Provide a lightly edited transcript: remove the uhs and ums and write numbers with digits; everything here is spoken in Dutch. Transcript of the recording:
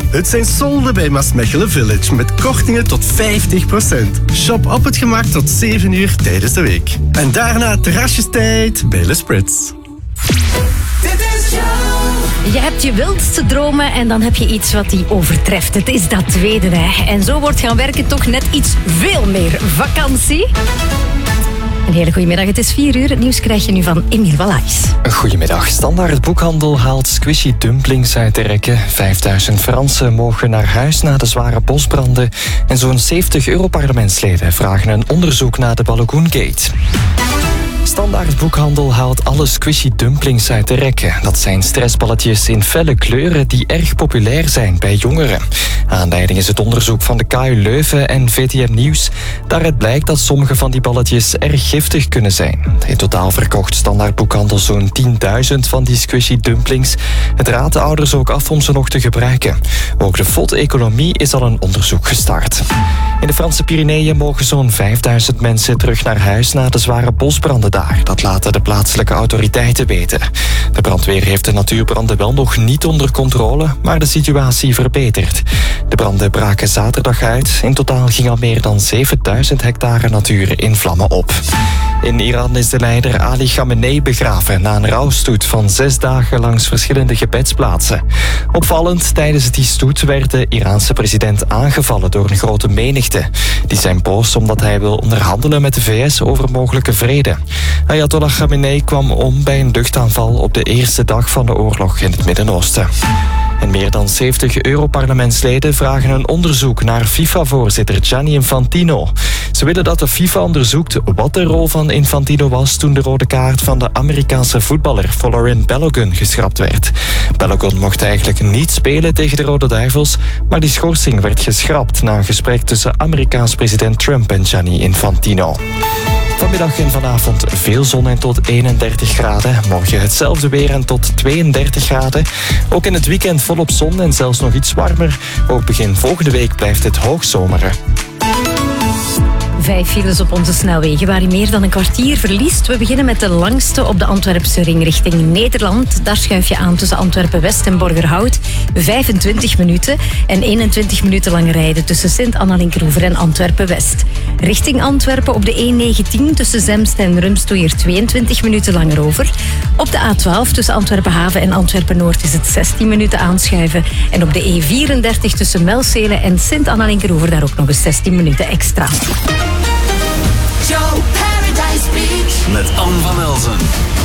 Het zijn solden bij Maasmechelen Village met kortingen tot 50%. Shop op het gemak tot 7 uur tijdens de week. En daarna terrasjestijd bij Le Spritz. Je hebt je wildste dromen en dan heb je iets wat die overtreft. Het is dat tweede, hè. En zo wordt gaan werken toch net iets veel meer vakantie. Een hele goede middag, het is 4 uur. Het nieuws krijg je nu van Emiel Wallace. Goedemiddag. Standaard Boekhandel haalt squishy dumplings uit de rekken. 5000 Fransen mogen naar huis na de zware bosbranden. En zo'n 70 Europarlementsleden vragen een onderzoek naar de Balogun-gate. Standaard Boekhandel haalt alle squishy dumplings uit de rekken. Dat zijn stressballetjes in felle kleuren die erg populair zijn bij jongeren. Aanleiding is het onderzoek van de KU Leuven en VTM Nieuws. Daaruit blijkt dat sommige van die balletjes erg giftig kunnen zijn. In totaal verkocht Standaard Boekhandel zo'n 10.000 van die squishy dumplings. Het raadt de ouders ook af om ze nog te gebruiken. Ook de FOD-economie is al een onderzoek gestart. In de Franse Pyreneeën mogen zo'n 5000 mensen terug naar huis na de zware bosbranden daar. Dat laten de plaatselijke autoriteiten weten. De brandweer heeft de natuurbranden wel nog niet onder controle, maar de situatie verbetert. De branden braken zaterdag uit. In totaal ging al meer dan 7000 hectare natuur in vlammen op. In Iran is de leider Ali Khamenei begraven na een rouwstoet van 6 dagen langs verschillende gebedsplaatsen. Opvallend, tijdens die stoet werd de Iraanse president aangevallen door een grote menigte. Die zijn boos omdat hij wil onderhandelen met de VS over mogelijke vrede. Ayatollah Khamenei kwam om bij een luchtaanval op de eerste dag van de oorlog in het Midden-Oosten. En meer dan 70 Europarlementsleden vragen een onderzoek naar FIFA-voorzitter Gianni Infantino. Ze willen dat de FIFA onderzoekt wat de rol van Infantino was toen de rode kaart van de Amerikaanse voetballer Folarin Balogun geschrapt werd. Balogun mocht eigenlijk niet spelen tegen de Rode Duivels, maar die schorsing werd geschrapt na een gesprek tussen Amerikaans president Trump en Gianni Infantino. Vanmiddag en vanavond veel zon en tot 31 graden. Morgen hetzelfde weer en tot 32 graden. Ook in het weekend volop zon en zelfs nog iets warmer. Ook begin volgende week blijft het hoogzomeren. 5 files op onze snelwegen waar je meer dan een kwartier verliest. We beginnen met de langste op de Antwerpse ring richting Nederland. Daar schuif je aan tussen Antwerpen-West en Borgerhout. 25 minuten en 21 minuten lang rijden tussen Sint-Anna-Linkeroever en Antwerpen-West. Richting Antwerpen op de E19 tussen Zemst en Rums doe je er 22 minuten langer over. Op de A12 tussen Antwerpen-Haven en Antwerpen-Noord is het 16 minuten aanschuiven. En op de E34 tussen Melcelen en Sint-Anna-Linkeroever daar ook nog eens 16 minuten extra. Paradise Beach met Anne van Elzen.